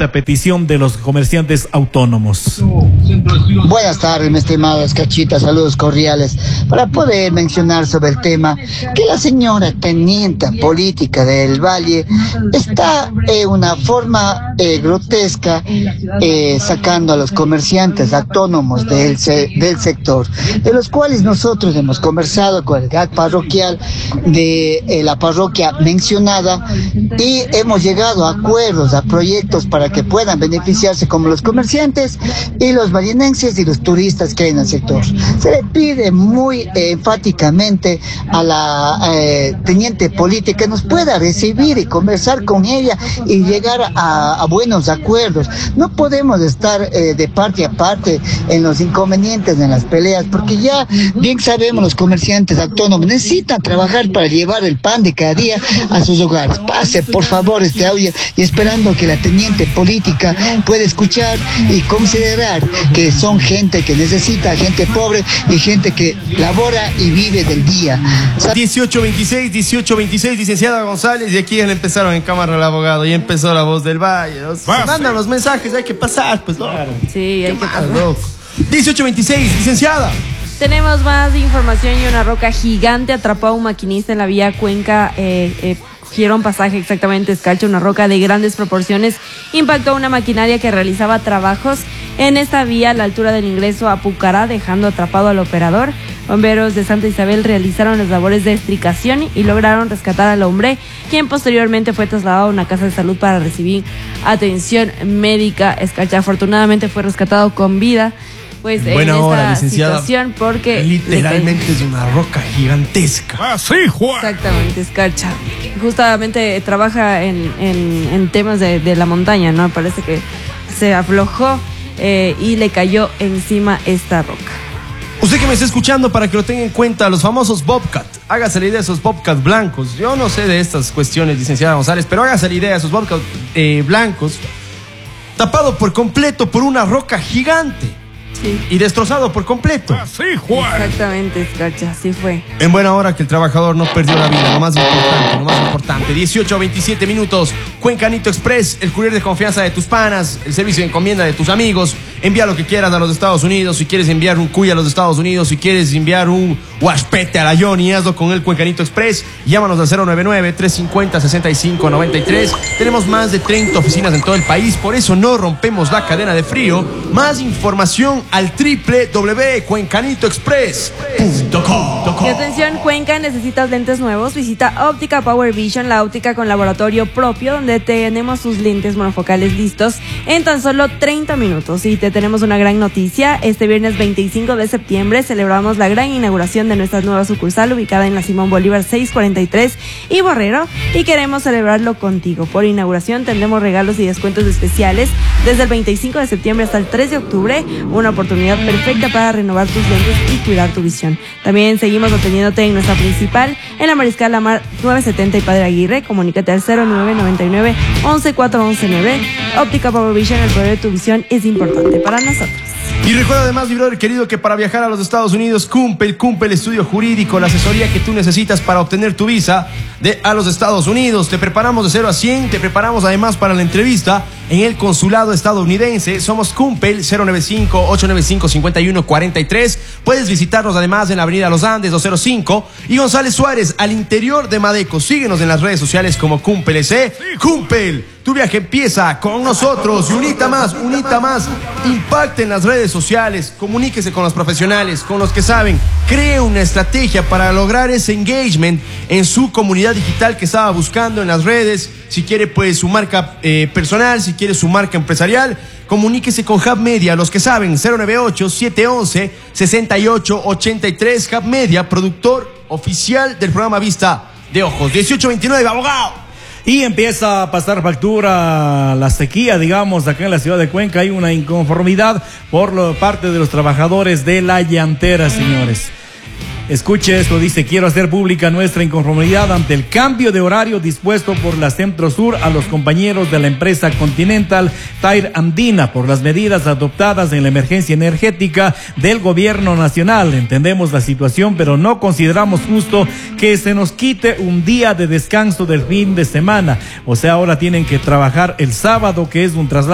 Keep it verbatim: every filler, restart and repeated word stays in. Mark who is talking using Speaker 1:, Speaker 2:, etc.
Speaker 1: esta petición de los comerciantes autónomos.
Speaker 2: Buenas tardes, mi estimado Escarchita, saludos cordiales. Para poder mencionar sobre el tema que la señora teniente política del Valle está en una forma eh, grotesca eh, sacando a los comerciantes autónomos del, se, del sector, de los cuales nosotros hemos conversado con el G A C parroquial de eh, la parroquia mencionada y hemos llegado a acuerdos, a proyectos para que puedan beneficiarse como los comerciantes y los vallenenses y los turistas que hay en el sector. Se le pide muy eh, enfáticamente a la eh, teniente política que nos pueda recibir y conversar con ella y llegar a, a buenos acuerdos. No podemos estar eh, de parte a parte en los inconvenientes, en las peleas, porque ya bien sabemos los comerciantes autónomos necesitan trabajar para llevar el pan de cada día a sus hogares. Pase por favor este audio y esperando que la teniente política pueda escuchar y considerar que son gente que necesita, gente pobre y gente que labora y vive del día.
Speaker 3: dieciocho veintiséis, dieciocho veintiséis, licenciada González, y aquí ya le empezaron en cámara el abogado, ya empezó la voz del Valle. Se mandan los mensajes, hay que pasar, pues loco.
Speaker 4: Sí, hay que pasar.
Speaker 3: Loco. dieciocho veintiséis, licenciada.
Speaker 4: Tenemos más información y una roca gigante atrapó a un maquinista en la vía Cuenca, eh, eh, Girón Pasaje, exactamente, Escarcha. Una roca de grandes proporciones impactó una maquinaria que realizaba trabajos en esta vía a la altura del ingreso a Pucará, dejando atrapado al operador. Bomberos de Santa Isabel realizaron las labores de extricación y lograron rescatar al hombre, quien posteriormente fue trasladado a una casa de salud para recibir atención médica. Escarcha afortunadamente fue rescatado con vida, pues en
Speaker 3: Buena
Speaker 4: esta
Speaker 3: hora, licenciada.
Speaker 4: situación, porque
Speaker 3: literalmente es una roca gigantesca.
Speaker 1: Ah, sí, Juan.
Speaker 4: Exactamente, Escarcha. Justamente trabaja en, en, en temas de, de la montaña, ¿no? Parece que se aflojó eh, y le cayó encima esta roca.
Speaker 3: Usted que me está escuchando, para que lo tenga en cuenta, los famosos Bobcat. Hágase la idea de esos Bobcat blancos. Yo no sé de estas cuestiones, licenciada González, pero hágase la idea de esos Bobcat eh, blancos, tapado por completo por una roca gigante.
Speaker 4: Sí.
Speaker 3: Y destrozado por completo.
Speaker 1: Así, Juan.
Speaker 4: Exactamente, Escarcha, así fue.
Speaker 3: En buena hora que el trabajador no perdió la vida, lo más importante, lo más importante. dieciocho a veintisiete minutos, Cuencanito Express, el courier de confianza de tus panas, el servicio de encomienda de tus amigos. Envía lo que quieras a los Estados Unidos. Si quieres enviar un cuy a los Estados Unidos, si quieres enviar un huaspete a la Johnny, hazlo con el Cuencanito Express. Llámanos al cero nueve nueve, tres cinco cero, seis cinco nueve tres. Tenemos más de treinta oficinas en todo el país, por eso no rompemos la cadena de frío. Más información al doble u doble u doble u punto cuencanito express punto com.
Speaker 4: Y atención, Cuenca, ¿necesitas lentes nuevos? Visita Óptica Power Vision, la óptica con laboratorio propio, donde tenemos sus lentes monofocales listos en tan solo treinta minutos. Y te tenemos una gran noticia. Este viernes veinticinco de septiembre celebramos la gran inauguración de nuestra nueva sucursal ubicada en la Simón Bolívar seiscientos cuarenta y tres y Borrero, y queremos celebrarlo contigo. Por inauguración tendremos regalos y descuentos especiales desde el veinticinco de septiembre hasta el tres de octubre, una oportunidad perfecta para renovar tus lentes y cuidar tu visión. También seguimos atendiéndote en nuestra principal, en la Mariscal Lamar novecientos setenta y Padre Aguirre. Comunícate al cero nueve nueve nueve, once cuatro once nueve. Óptica Power Vision, el poder de tu visión es importante para nosotros.
Speaker 3: Y recuerda además, mi brother querido, que para viajar a los Estados Unidos, Cumpel, Cumpel, el estudio jurídico, la asesoría que tú necesitas para obtener tu visa de a los Estados Unidos. Te preparamos de cero a cien, te preparamos además para la entrevista en el consulado estadounidense. Somos Cumpel, cero nueve cinco, ocho nueve cinco, cinco uno cuatro tres. Puedes visitarnos además en la avenida Los Andes doscientos cinco y González Suárez, al interior de Madeco. Síguenos en las redes sociales como Cumpel S. Cumpel, tu viaje empieza con nosotros. Y unita más, unita más. Impacte en las redes sociales, comuníquese con los profesionales, con los que saben. Cree una estrategia para lograr ese engagement en su comunidad digital que estaba buscando en las redes. Si quiere, pues, su marca eh, personal, si quiere su marca empresarial, comuníquese con Hub Media, los que saben, cero nueve ocho, siete once, sesenta y ocho ochenta y tres. Hub Media, productor oficial del programa Vista de Ojos. dieciocho veintinueve, abogado.
Speaker 1: Y empieza a pasar factura la sequía, digamos, acá en la ciudad de Cuenca. Hay una inconformidad por lo, parte de los trabajadores de la llantera, señores. Escuche esto, dice: quiero hacer pública nuestra inconformidad ante el cambio de horario dispuesto por la Centro Sur a los compañeros de la empresa Continental Tire Andina por las medidas adoptadas en la emergencia energética del gobierno nacional. Entendemos la situación, pero no consideramos justo que se nos quite un día de descanso del fin de semana. O sea, ahora tienen que trabajar el sábado, que es un traslado